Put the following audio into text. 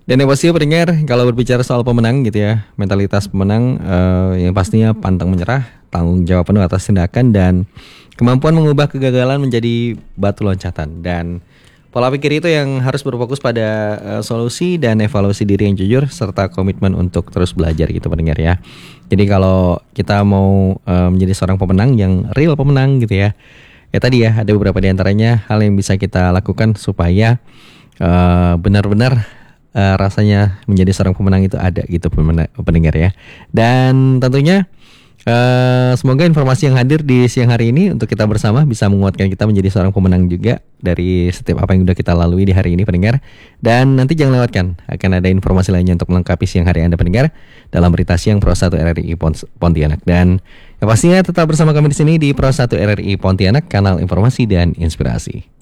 Dan yang pasti pendengar, kalau berbicara soal pemenang gitu ya, mentalitas pemenang yang pastinya pantang menyerah, tanggung jawab penuh atas tindakan dan kemampuan mengubah kegagalan menjadi batu loncatan. Dan pola pikir itu yang harus berfokus pada solusi dan evaluasi diri yang jujur serta komitmen untuk terus belajar gitu pendengar ya. Jadi kalau kita mau menjadi seorang pemenang yang real pemenang gitu ya, ya tadi ya ada beberapa di antaranya hal yang bisa kita lakukan supaya benar-benar rasanya menjadi seorang pemenang itu ada gitu pendengar ya. Dan tentunya semoga informasi yang hadir di siang hari ini untuk kita bersama bisa menguatkan kita menjadi seorang pemenang juga dari setiap apa yang sudah kita lalui di hari ini pendengar. Dan nanti jangan lewatkan, akan ada informasi lainnya untuk melengkapi siang hari Anda pendengar dalam berita siang Pro 1 RRI Pontianak. Dan yang pastinya tetap bersama kami di sini di Pro 1 RRI Pontianak, kanal informasi dan inspirasi.